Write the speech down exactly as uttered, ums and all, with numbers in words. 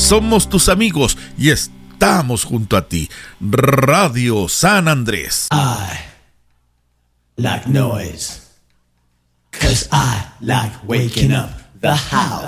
somos tus amigos y estamos junto a ti. Radio San Andrés. I like noise, 'cause I like waking up the house.